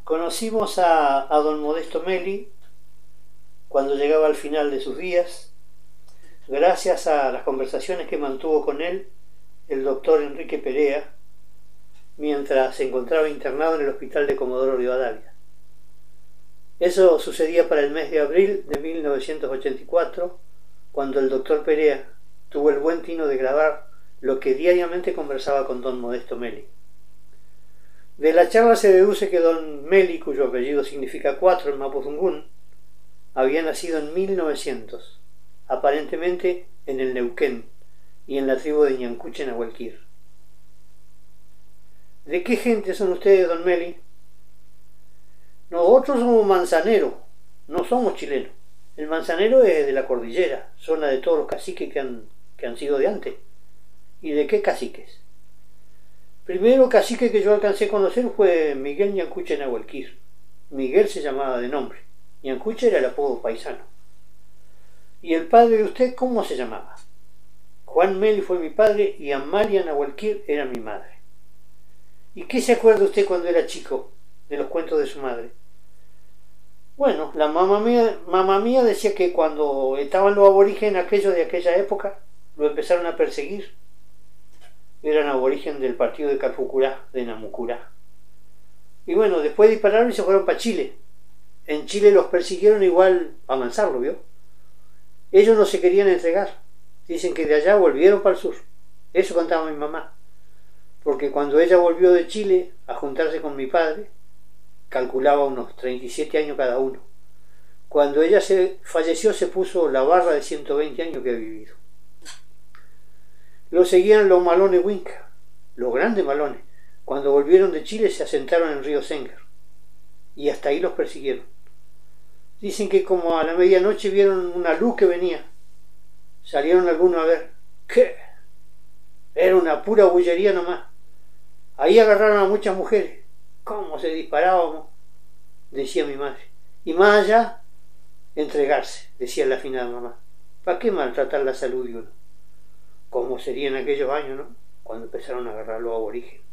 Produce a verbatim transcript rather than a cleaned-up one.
Conocimos a, a don Modesto Meli cuando llegaba al final de sus días, gracias a las conversaciones que mantuvo con él el doctor Enrique Perea, mientras se encontraba internado en el hospital de Comodoro Rivadavia. Eso sucedía para el mes de abril de mil novecientos ochenta y cuatro, cuando el doctor Perea tuvo el buen tino de grabar lo que diariamente conversaba con don Modesto Meli. De la charla se deduce que don Meli, cuyo apellido significa cuatro en mapudungún, había nacido en mil novecientos, aparentemente en el Neuquén y en la tribu de Ñancuche Nahuelquir. ¿De qué gente son ustedes, don Meli? Nosotros somos manzaneros, no somos chilenos. El manzanero es de la cordillera, zona de todos los caciques que han, que han sido de antes. ¿Y de qué caciques? Primero cacique que yo alcancé a conocer fue Miguel Ñancuche Nahuelquir. Miguel se llamaba de nombre, Ñancuche era el apodo paisano. ¿Y el padre de usted cómo se llamaba? Juan Meli fue mi padre y Amalia Nahuelquir era mi madre. ¿Y qué se acuerda usted cuando era chico de los cuentos de su madre? Bueno, la mamá mía, mamá mía decía que cuando estaban los aborígenes aquellos de aquella época, lo empezaron a perseguir. Eran aborigen del partido de Calfucurá, de Namucurá. Y bueno, después dispararon y se fueron para Chile. En Chile los persiguieron igual a Manzarlo, ¿vio? Ellos no se querían entregar. Dicen que de allá volvieron para el sur. Eso contaba mi mamá. Porque cuando ella volvió de Chile a juntarse con mi padre, calculaba unos treinta y siete años cada uno. Cuando ella se falleció se puso la barra de ciento veinte años que ha vivido. Lo seguían los malones Huinca, los grandes malones. Cuando volvieron de Chile se asentaron en Río Sengar y hasta ahí los persiguieron. Dicen que como a la medianoche vieron una luz que venía. Salieron algunos a ver. ¿Qué? Era una pura bullería nomás. Ahí agarraron a muchas mujeres. ¿Cómo se disparábamos? Decía mi madre. Y más allá, entregarse, decía la afinada mamá. ¿Para qué maltratar la salud de uno? Como sería en aquellos años, ¿no? Cuando empezaron a agarrar los aborígenes.